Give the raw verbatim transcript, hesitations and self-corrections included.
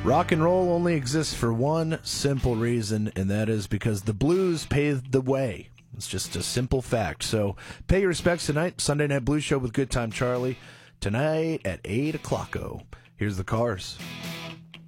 Rock and roll only exists for one simple reason, and that is because the blues paved the way. It's just a simple fact. So pay your respects tonight. Sunday Night Blues Show with Good Time Charlie. Tonight at eight o'clock. Here's the Cars.